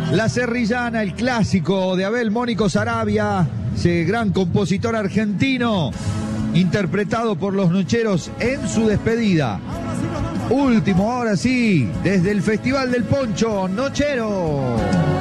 La Serrillana, el clásico de Abel Mónico Sarabia, ese gran compositor argentino, interpretado por los Nocheros en su despedida. Último, ahora sí, desde el Festival del Poncho, Nochero.